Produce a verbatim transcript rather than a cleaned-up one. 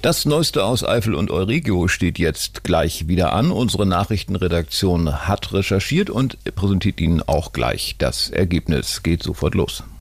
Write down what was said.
Das Neueste aus Eifel und Euregio steht jetzt gleich wieder an. Unsere Nachrichtenredaktion hat recherchiert und präsentiert Ihnen auch gleich das Ergebnis. Geht sofort los.